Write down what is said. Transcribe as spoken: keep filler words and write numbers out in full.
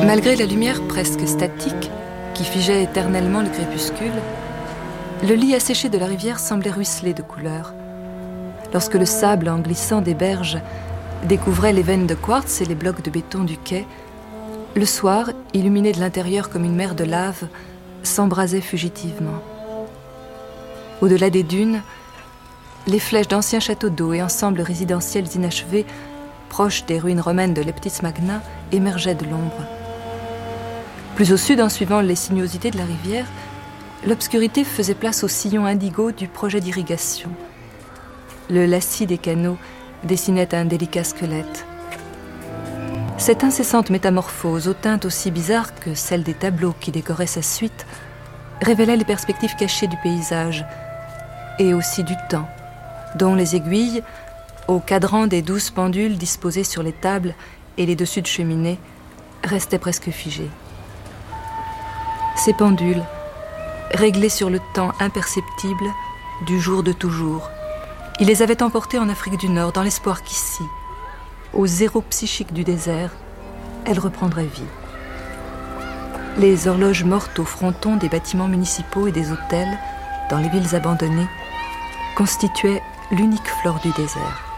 Malgré la lumière presque statique qui figeait éternellement le crépuscule, le lit asséché de la rivière semblait ruisseler de couleurs. Lorsque le sable, en glissant des berges, découvrait les veines de quartz et les blocs de béton du quai, le soir, illuminé de l'intérieur comme une mer de lave, s'embrasait fugitivement. Au-delà des dunes, les flèches d'anciens châteaux d'eau et ensembles résidentiels inachevés, proches des ruines romaines de Leptis Magna, émergeaient de l'ombre. Plus au sud, en suivant les sinuosités de la rivière, l'obscurité faisait place au sillon indigo du projet d'irrigation. Le lacis des canaux dessinait un délicat squelette. Cette incessante métamorphose, aux teintes aussi bizarres que celles des tableaux qui décoraient sa suite, révélait les perspectives cachées du paysage et aussi du temps, dont les aiguilles, au cadran des douze pendules disposées sur les tables et les dessus de cheminée, restaient presque figées. Ces pendules, réglées sur le temps imperceptible du jour de toujours, il les avait emportées en Afrique du Nord dans l'espoir qu'ici, au zéro psychique du désert, elles reprendraient vie. Les horloges mortes au fronton des bâtiments municipaux et des hôtels, dans les villes abandonnées, constituaient l'unique flore du désert.